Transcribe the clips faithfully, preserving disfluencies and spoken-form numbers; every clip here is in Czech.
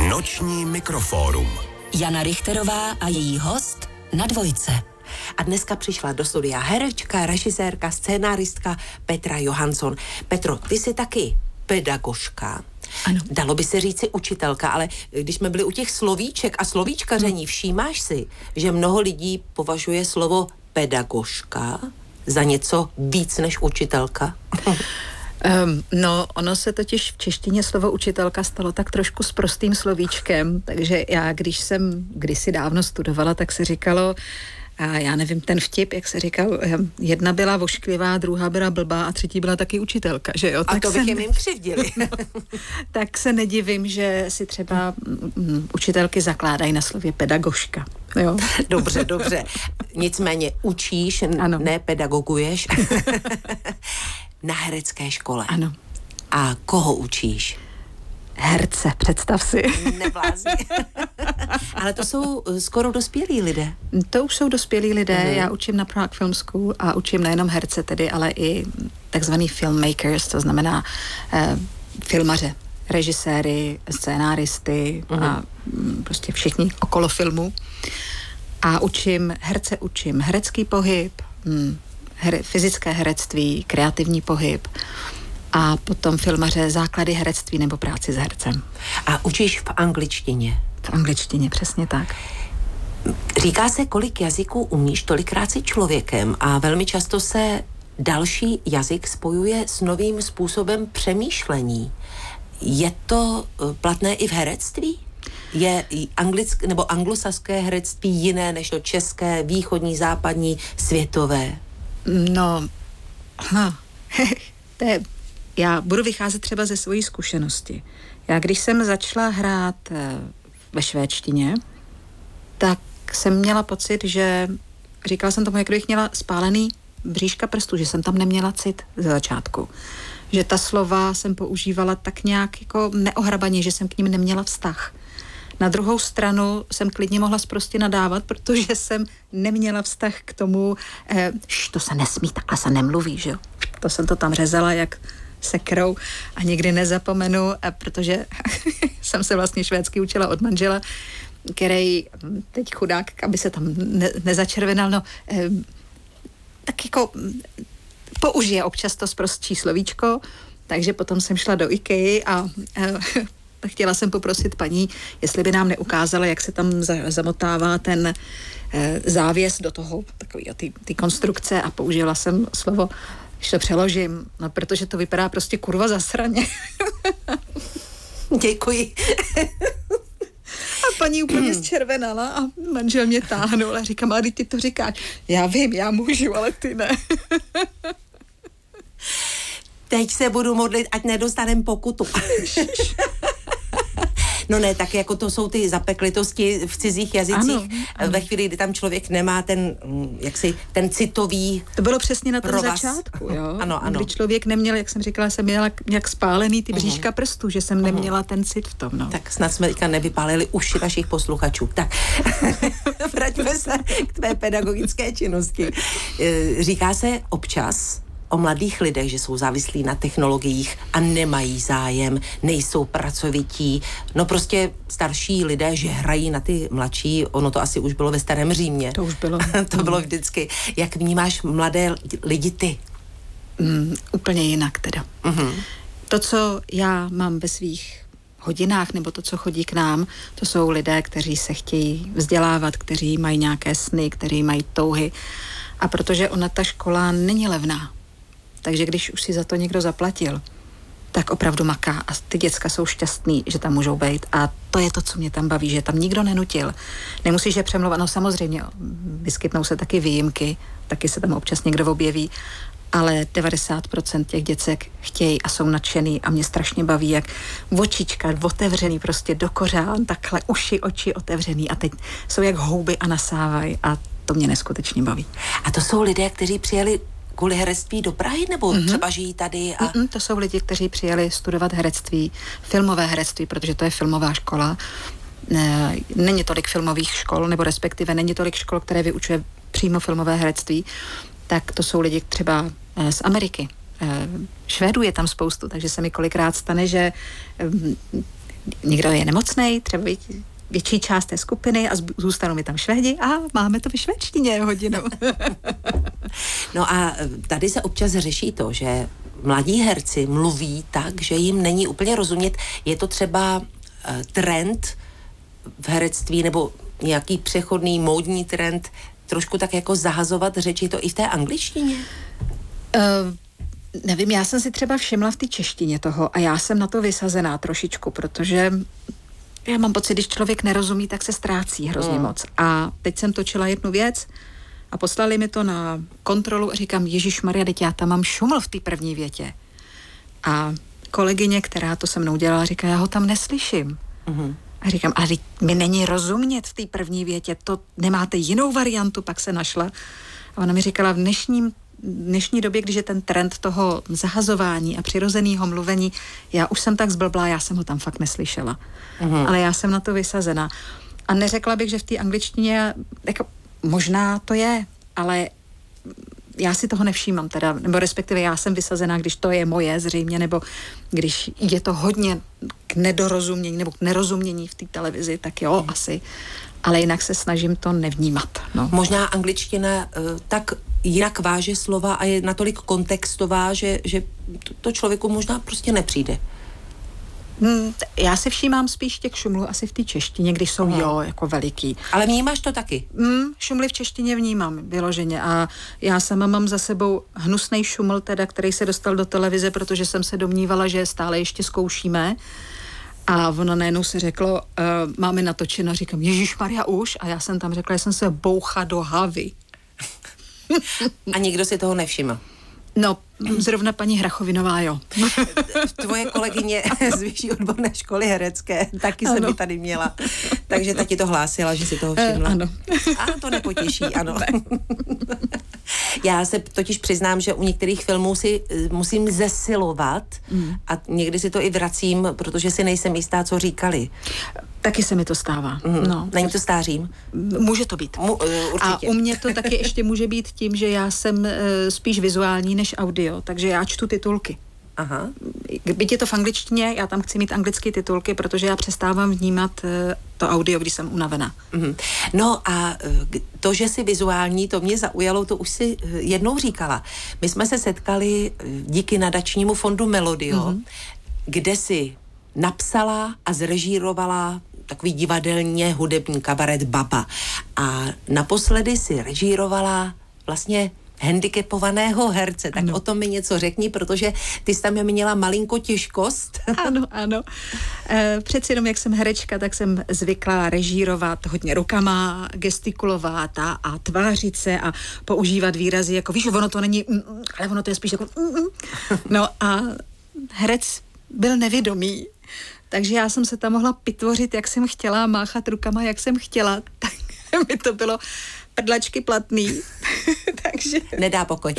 Noční mikrofórum. Jana Richterová a její host na Dvojce. A dneska přišla do studia herečka, režisérka, scénáristka Petra Johansson. Petro, ty jsi taky pedagožka. Ano. Dalo by se říci učitelka, ale když jsme byli u těch slovíček a slovíčkaření, všímáš si, že mnoho lidí považuje slovo pedagožka za něco víc než učitelka? Um, no, ono se totiž v češtině slovo učitelka stalo tak trošku s prostým slovíčkem, takže já, když jsem kdysi dávno studovala, tak se říkalo, a já nevím, ten vtip, jak se říkal, jedna byla vošklivá, druhá byla blbá a třetí byla taky učitelka, že jo? A tak to bych jim křivdili. No, tak se nedivím, že si třeba m, učitelky zakládají na slově pedagožka, jo? Dobře, dobře. Nicméně učíš, ano. Ne pedagoguješ. Na herecké škole. Ano. A koho učíš? Herce, představ si. Neblázni. Ale to jsou skoro dospělí lidé. To už jsou dospělí lidé. Mm. Já učím na Prague Film School a učím nejenom herce tedy, ale i takzvaný filmmakers, to znamená eh, filmaře, režiséry, scénáristy mm. a mm, prostě všichni okolo filmu. A učím, herce učím herecký pohyb, mm, her, fyzické herectví, kreativní pohyb a potom filmaře základy herectví nebo práci s hercem. A učíš v angličtině? V angličtině, přesně tak. Říká se, kolik jazyků umíš, tolikrát si člověkem a velmi často se další jazyk spojuje s novým způsobem přemýšlení. Je to platné i v herectví? Je anglické nebo anglosaské herectví jiné než to české, východní, západní, světové? No, ha, to je, já budu vycházet třeba ze svojí zkušenosti. Já když jsem začala hrát ve švédštině, tak jsem měla pocit, že říkala jsem tomu, jak kdybych měla spálený bříška prstů, že jsem tam neměla cit ze začátku. Že ta slova jsem používala tak nějak jako neohrabaně, že jsem k nim neměla vztah. Na druhou stranu jsem klidně mohla sprostě nadávat, protože jsem neměla vztah k tomu, eh, š, to se nesmí, takhle se nemluví, že jo. To jsem to tam řezala jak sekrou a nikdy nezapomenu, eh, protože jsem se vlastně švédsky učila od manžela, který teď chudák, aby se tam ne, nezačervenal, no, eh, tak jako použije občas to sprostší slovíčko, takže potom jsem šla do IKEA a eh, chtěla jsem poprosit paní, jestli by nám neukázala, jak se tam za, zamotává ten e, závěs do toho, takový, ty, ty konstrukce a použila jsem slovo, když to přeložím, no protože to vypadá prostě kurva zasraně. Děkuji. A paní úplně zčervenala a manžel mě táhnul a říkám, ale ty to říkáš. Já vím, já můžu, ale ty ne. Teď se budu modlit, ať nedostanem pokutu. No ne, tak jako to jsou ty zapeklitosti v cizích jazycích. Ano, ano. Ve chvíli, kdy tam člověk nemá ten, jaksi, ten citový To bylo přesně na tom provaz. Začátku, jo. Ano, ano. Kdy člověk neměl, jak jsem říkala, jsem měla jak spálený ty bříška uh-huh. prstů, že jsem uh-huh. neměla ten cit v tom, no. Tak snad jsme teďka nevypálili uši vašich posluchačů. Tak, vraťme se k tvé pedagogické činnosti. Říká se občas o mladých lidech, že jsou závislí na technologiích a nemají zájem, nejsou pracovití. No prostě starší lidé, že hrají na ty mladší, ono to asi už bylo ve starém Římě. To už bylo. To bylo vždycky. Jak vnímáš mladé lidi ty? Mm, úplně jinak teda. Uh-huh. To, co já mám ve svých hodinách, nebo to, co chodí k nám, to jsou lidé, kteří se chtějí vzdělávat, kteří mají nějaké sny, kteří mají touhy. A protože ona ta škola není levná, takže když už si za to někdo zaplatil, tak opravdu maká a ty děcka jsou šťastný, že tam můžou být a to je to, co mě tam baví, že tam nikdo nenutil. Nemusíš je přemlouvat, no samozřejmě vyskytnou se taky výjimky, taky se tam občas někdo objeví, ale devadesát procent těch děcek chtějí a jsou nadšený a mě strašně baví, jak očička otevřený prostě do kořán, takhle uši, oči otevřený a teď jsou jak houby a nasávají a to mě neskutečně baví. A to jsou lidé, kteří přijeli kvůli herectví do Prahy, nebo mm-hmm. třeba žijí tady? A... Mm-mm, to jsou lidi, kteří přijeli studovat herectví, filmové herectví, protože to je filmová škola. E, není tolik filmových škol, nebo respektive není tolik škol, které vyučuje přímo filmové herectví. Tak to jsou lidi třeba e, z Ameriky. E, Švédů je tam spoustu, takže se mi kolikrát stane, že e, někdo je nemocnej, třeba větší část té skupiny a zůstanou mi tam Švédi a máme to ve švédštině hodinu. No a tady se občas řeší to, že mladí herci mluví tak, že jim není úplně rozumět. Je to třeba uh, trend v herectví nebo nějaký přechodný módní trend trošku tak jako zahazovat řeč, je to i v té angličtině? Uh, nevím, já jsem si třeba všimla v té češtině toho a já jsem na to vysazená trošičku, protože já mám pocit, když člověk nerozumí, tak se ztrácí hrozně mm. moc. A teď jsem točila jednu věc a poslali mi to na kontrolu a říkám, ježišmarja, teď já tam mám šuml v té první větě. A kolegyně, která to se mnou dělala, říká, já ho tam neslyším. Mm. A říkám, ale mi není rozumět v té první větě, to nemáte jinou variantu, pak se našla. A ona mi říkala, v dnešním dnešní době, když je ten trend toho zahazování a přirozeného mluvení, já už jsem tak zblblá, já jsem ho tam fakt neslyšela. Mm. Ale já jsem na to vysazená. A neřekla bych, že v té angličtině, jako, možná to je, ale já si toho nevšímám teda, nebo respektive já jsem vysazená, když to je moje zřejmě, nebo když je to hodně k nedorozumění nebo k nerozumění v té televizi, tak jo, mm. asi. Ale jinak se snažím to nevnímat. No. Možná angličtina uh, tak jinak váže slova a je natolik kontextová, že, že to člověku možná prostě nepřijde. Hmm, já si všímám spíš těch šumlů asi v té češtině, když jsou Aha. jo, jako veliký. Ale vnímáš to taky? Hmm, šumly v češtině vnímám, vyloženě. A já sama mám za sebou hnusnej šuml, teda, který se dostal do televize, protože jsem se domnívala, že stále ještě zkoušíme. A ono najednou se řeklo, uh, máme natočeno, říkám, ježišmarja už? A já jsem tam řekla, že jsem se boucha do havy. A nikdo si toho nevšiml? No, zrovna paní Hrachovinová, jo. Tvoje kolegyně z vyšší odborné školy herecké taky se mi tady měla. Takže ta ti to hlásila, že si toho všimla. Uh, ano. A to nepotěší, ano. Já se totiž přiznám, že u některých filmů si musím zesilovat mm. a někdy si to i vracím, protože si nejsem jistá, co říkali. Taky se mi to stává. Mm. No. Není to stářím? Může to být. Mu, uh, určitě. A u mě to taky ještě může být tím, že já jsem uh, spíš vizuální než audio, takže já čtu titulky. Aha. Byť je to v angličtině, já tam chci mít anglické titulky, protože já přestávám vnímat uh, to audio, když jsem unavená. Mm. No a uh, to, že jsi vizuální, to mě zaujalo, to už si uh, jednou říkala. My jsme se setkali uh, díky nadačnímu fondu Melodio, mm-hmm. kde si napsala a zrežírovala takový divadelně hudební kabaret Baba. A naposledy si režírovala vlastně handicapovaného herce. Tak ano. O tom mi něco řekni, protože ty jsi tam měla malinko těžkost. Ano, ano. E, přeci jenom, jak jsem herečka, tak jsem zvyklá režírovat hodně rukama, gestikulovat a, a tvářit se a používat výrazy, jako víš, ono to není, mm, ale ono to je spíš jako mm, mm. No a herec byl nevědomý. Takže já jsem se tam mohla pitvořit, jak jsem chtěla, máchat rukama, jak jsem chtěla. Tak mi to bylo prdlačky platný. Takže... Nedá pokoj.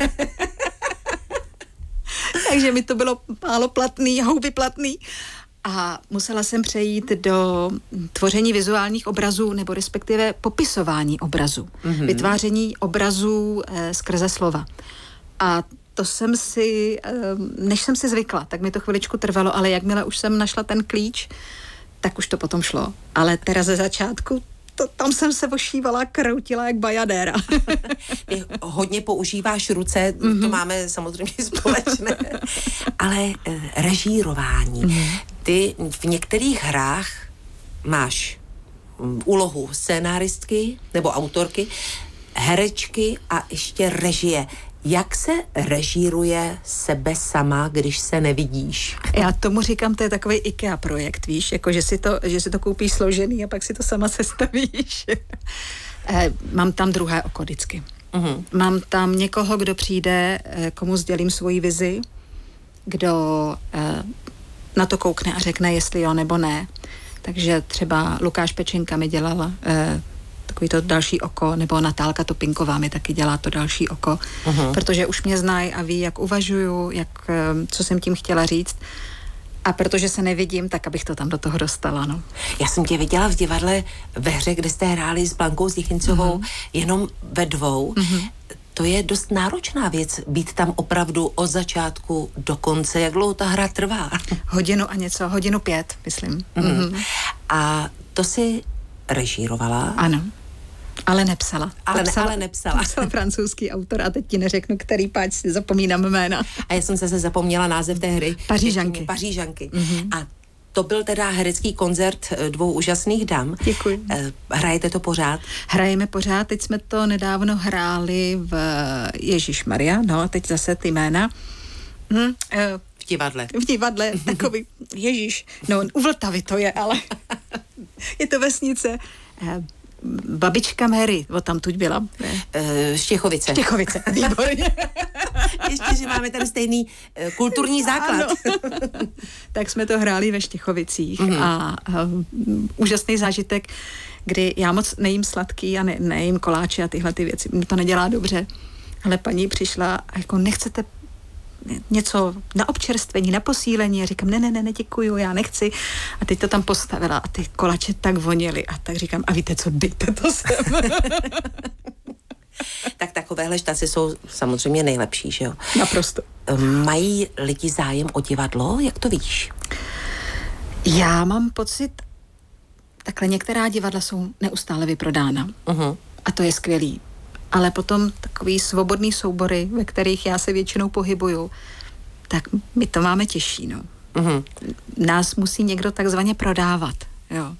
Takže mi to bylo málo platný, houby platný. A musela jsem přejít do tvoření vizuálních obrazů, nebo respektive popisování obrazů. Mm-hmm. Vytváření obrazů eh, skrze slova. A to jsem si, než jsem si zvykla, tak mi to chviličku trvalo, ale jakmile už jsem našla ten klíč, tak už to potom šlo. Ale teda ze začátku, to, tam jsem se ošívala, kroutila jak bajadéra. Ty hodně používáš ruce, mm-hmm. to máme samozřejmě společné, ale režírování. Mm-hmm. Ty v některých hrách máš úlohu scénáristky nebo autorky, herečky a ještě režie. Jak se režíruje sebe sama, když se nevidíš? Já tomu říkám, to je takový IKEA projekt, víš, jako že si to, že si to koupíš složený a pak si to sama sestavíš. eh, mám tam druhé oko vždycky. Uh-huh. Mám tam někoho, kdo přijde, eh, komu sdělím svoji vizi, kdo eh, na to koukne a řekne, jestli jo nebo ne. Takže třeba Lukáš Pečenka mi dělala eh, takový to další oko, nebo Natálka Topinková mi taky dělá to další oko, uh-huh. protože už mě znají a ví, jak uvažuju, jak, co jsem tím chtěla říct. A protože se nevidím, tak abych to tam do toho dostala, no. Já jsem tě viděla v divadle ve hře, kde jste hráli s Blankou Zdichincovou uh-huh. jenom ve dvou. Uh-huh. to je dost náročná věc, být tam opravdu od začátku do konce. Jak dlouho ta hra trvá? Hodinu a něco, hodinu pět, myslím. Mm. Mm-hmm. A to si režírovala? Ano. Ale nepsala. Ale, ne, psala, ale nepsala. Psal francouzský autor a teď ti neřeknu, který, páč si zapomínám jména. A já jsem se zapomněla název té hry. Pařížanky. Pařížanky. Mm-hmm. A to byl teda herecký koncert dvou úžasných dam. Děkuji. Hrajete to pořád? Hrajeme pořád. Teď jsme to nedávno hráli v Ježišmarja, no a teď zase ty jména. Hm, uh, v divadle. V divadle, takový, Ježíš, no u Vltavy to je, ale je to vesnice. Uh, Babička Mary, o tam tuď byla. Uh, Štěchovice. Štěchovice, výborně. Ještě, že máme ten stejný uh, kulturní základ. Tak jsme to hráli ve Štěchovicích mm. a uh, úžasný zážitek, kdy já moc nejím sladký a ne, nejím koláče a tyhle ty věci. Mě to nedělá dobře. Ale paní přišla a jako nechcete něco na občerstvení, na posílení. A říkám, ne, ne, ne, děkuju, já nechci. A teď to tam postavila a ty kolače tak voněly. A tak říkám, a víte co, dejte to sem. Tak takovéhle štace jsou samozřejmě nejlepší, že jo? Naprosto. Mají lidi zájem o divadlo? Jak to vidíš? Já mám pocit, takhle některá divadla jsou neustále vyprodána. Uh-huh. A to je skvělý. Ale potom takový svobodný soubory, ve kterých já se většinou pohybuju, tak my to máme těžší, no. Uh-huh. Nás musí někdo takzvaně prodávat, jo.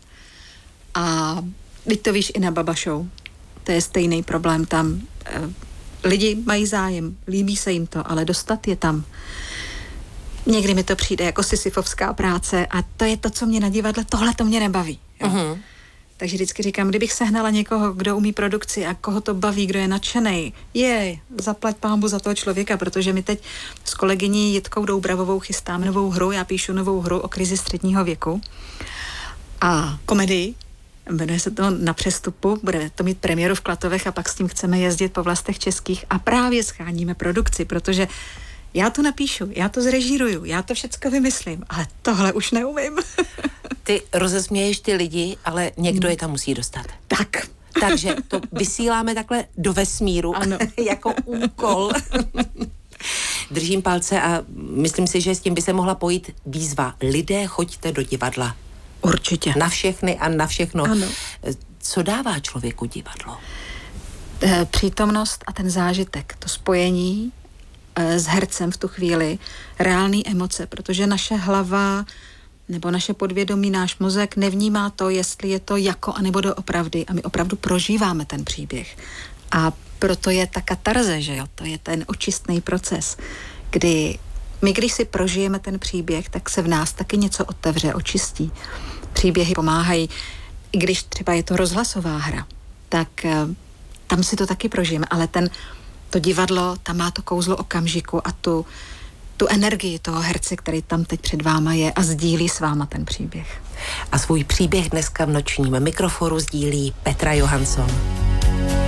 A teď to víš i na Baba Show. To je stejný problém tam. E, lidi mají zájem, líbí se jim to, ale dostat je tam. Někdy mi to přijde jako sisyfovská práce a to je to, co mě na divadle, tohle to mě nebaví, jo. Uh-huh. Takže vždycky říkám, kdybych sehnala někoho, kdo umí produkci a koho to baví, kdo je nadšenej, je, zaplať pánbu za toho člověka, protože my teď s kolegyní Jitkou Doubravovou chystáme novou hru, já píšu novou hru o krizi středního věku a komedii, jmenuje se to Na přestupu, bude to mít premiéru v Klatovech a pak s tím chceme jezdit po vlastech českých a právě scháníme produkci, protože já to napíšu, já to zrežíruju, já to všecko vymyslím, ale tohle už neumím. Ty rozesměješ ty lidi, ale někdo je tam musí dostat. Tak. Takže to vysíláme takhle do vesmíru, ano. Jako úkol. Držím palce a myslím si, že s tím by se mohla pojít výzva. Lidé, choďte do divadla. Určitě. Na všechny a na všechno. Ano. Co dává člověku divadlo? Přítomnost a ten zážitek, to spojení s hercem v tu chvíli, reální emoce, protože naše hlava nebo naše podvědomí, náš mozek nevnímá to, jestli je to jako anebo doopravdy a my opravdu prožíváme ten příběh. A proto je ta katarze, že jo, to je ten očistný proces, kdy my, když si prožijeme ten příběh, tak se v nás taky něco otevře, očistí. Příběhy pomáhají, i když třeba je to rozhlasová hra, tak uh, tam si to taky prožijeme, ale ten, to divadlo, tam má to kouzlo okamžiku a tu tu energii toho herce, který tam teď před váma je a sdílí s váma ten příběh. A svůj příběh dneska v nočním mikroforu sdílí Petra Johansson.